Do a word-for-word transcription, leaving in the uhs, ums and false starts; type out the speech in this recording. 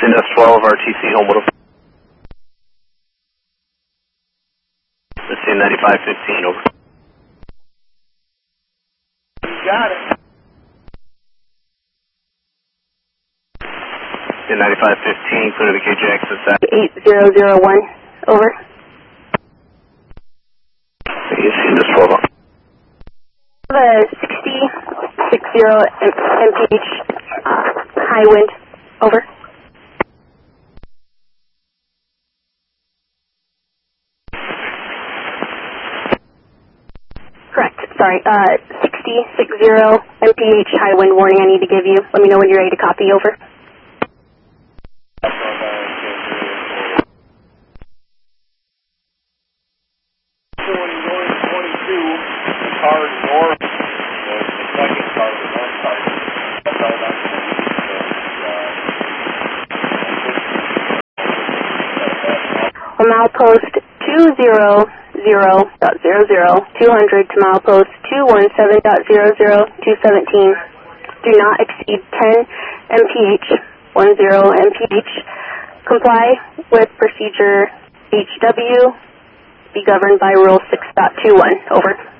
Indus twelve, R T C, Homewood. This is ninety-five fifteen, over. Got it. In ninety-five fifteen, clear to the K J access side. eight zero zero one, over. Yes, Indus twelve. The sixty, sixty M P H, uh, high wind, over. Correct, sorry, uh, sixty, sixty M P H, high wind warning I need to give you. Let me know when you're ready to copy, over. Car north, the second car, the north side. On milepost two zero zero dot zero zero, two hundred to milepost two one seven dot zero zero, two seventeen. Do not exceed ten M P H, ten M P H. Comply with procedure H W. Be governed by Rule six point two one. Over.